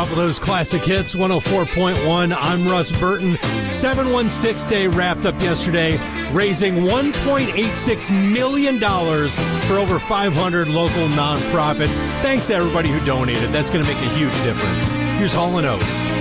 Couple of those classic hits, 104.1. I'm Russ Burton. 716 Day wrapped up yesterday, raising $1.86 million for over 500 local nonprofits. Thanks to everybody who donated. That's going to make a huge difference. Here's Hall & Oates.